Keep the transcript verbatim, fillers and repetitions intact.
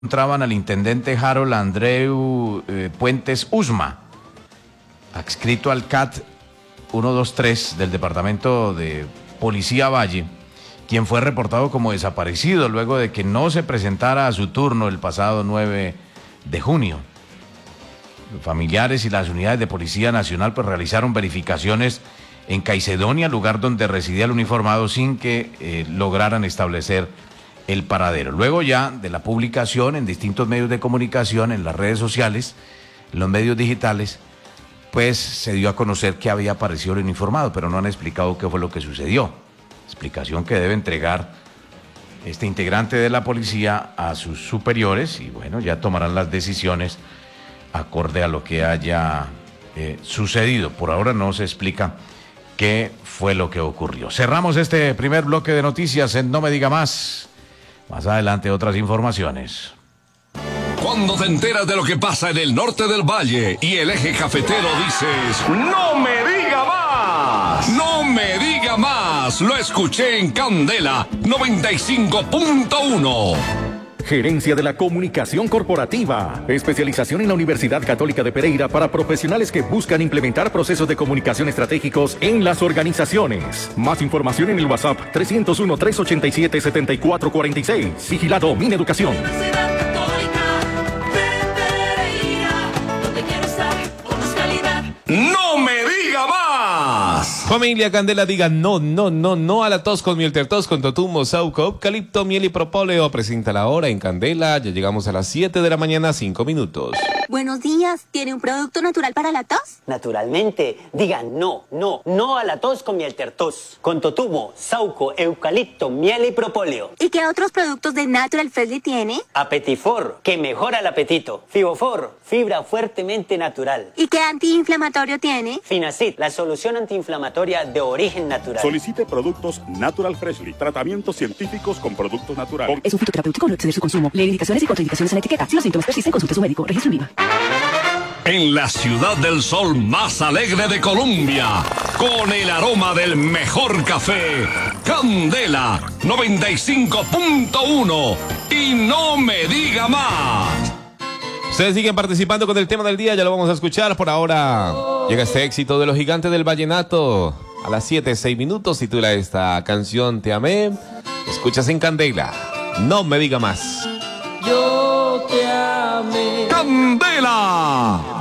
Encontraban al intendente Harold Andreu eh, Puentes Usma, adscrito al C A T ciento veintitrés del departamento de Policía Valle, quien fue reportado como desaparecido luego de que no se presentara a su turno el pasado nueve de junio. Los familiares y las unidades de Policía Nacional pues realizaron verificaciones en Caicedonia, lugar donde residía el uniformado, sin que eh, lograran establecer el paradero. Luego ya de la publicación en distintos medios de comunicación, en las redes sociales, en los medios digitales, pues se dio a conocer que había aparecido el uniformado, pero no han explicado qué fue lo que sucedió. Explicación que debe entregar este integrante de la policía a sus superiores y bueno, ya tomarán las decisiones acorde a lo que haya eh, sucedido. Por ahora no se explica qué fue lo que ocurrió. Cerramos este primer bloque de noticias en No Me Diga Más. Más adelante otras informaciones. Cuando te enteras de lo que pasa en el norte del valle y el eje cafetero dices, ¡no me diga más! ¡No me diga más! Lo escuché en Candela noventa y cinco punto uno. Gerencia de la Comunicación Corporativa. Especialización en la Universidad Católica de Pereira para profesionales que buscan implementar procesos de comunicación estratégicos en las organizaciones. Más información en el WhatsApp trescientos uno, trescientos ochenta y siete, setenta y cuatro cuarenta y seis. Vigilado Mineducación. ¡No me diga más! Familia Candela, diga no, no, no, no a la tos con mieltertos, con totumo, sauco, eucalipto, miel y propóleo. Presenta la hora en Candela. Ya llegamos a las siete de la mañana, cinco minutos. Buenos días. ¿Tiene un producto natural para la tos? Naturalmente. Diga no, no, no a la tos con mieltertos. Con totumo, sauco, eucalipto, miel y propóleo. ¿Y qué otros productos de Natural Freshly tiene? Apetifor, que mejora el apetito. Fibofor, fibra fuertemente natural. ¿Y qué antiinflamatorio tiene? Finacid, la solución antiinflamatoria de origen natural. Solicite productos Natural Freshly, tratamientos científicos con productos naturales. Es un fitoterapéutico, no exceder su consumo. Lee indicaciones y contraindicaciones en la etiqueta. Si los síntomas persisten, consulte a su médico. Registro IVA. En la ciudad del sol más alegre de Colombia, con el aroma del mejor café, Candela noventa y cinco punto uno. Y no me diga más. Ustedes siguen participando con el tema del día, ya lo vamos a escuchar. Por ahora llega este éxito de los gigantes del vallenato. A las siete, seis minutos titula esta canción Te amé. Escuchas en Candela. No me diga más. Yo te amé. ¡Candela!